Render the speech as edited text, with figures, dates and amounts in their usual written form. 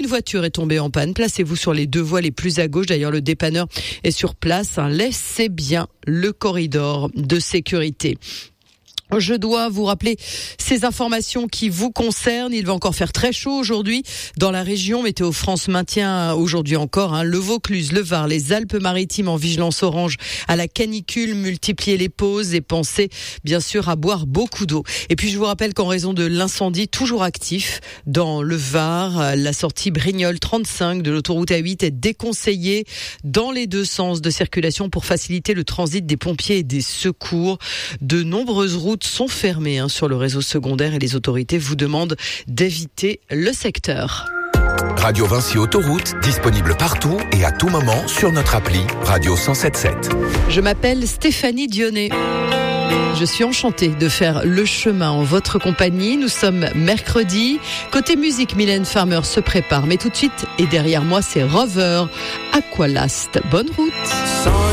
voiture est tombée en panne. Placez-vous sur les 2 voies les plus à gauche. D'ailleurs, le dépanneur est sur place. Laissez bien le corridor de sécurité. Je dois vous rappeler ces informations qui vous concernent. Il va encore faire très chaud aujourd'hui dans la région. Météo France maintient aujourd'hui encore le Vaucluse, le Var, les Alpes-Maritimes en vigilance orange à la canicule. Multipliez les pauses et pensez bien sûr à boire beaucoup d'eau. Et puis je vous rappelle qu'en raison de l'incendie toujours actif dans le Var, la sortie Brignoles 35 de l'autoroute A8 est déconseillée dans les 2 sens de circulation pour faciliter le transit des pompiers et des secours. De nombreuses routes sont fermées sur le réseau secondaire et les autorités vous demandent d'éviter le secteur. Radio Vinci Autoroute, disponible partout et à tout moment sur notre appli Radio 107.7. Je m'appelle Stéphanie Dionnet. Je suis enchantée de faire le chemin en votre compagnie. Nous sommes mercredi. Côté musique, Mylène Farmer se prépare. Mais tout de suite, et derrière moi, c'est Rover, Aqualast. Bonne route.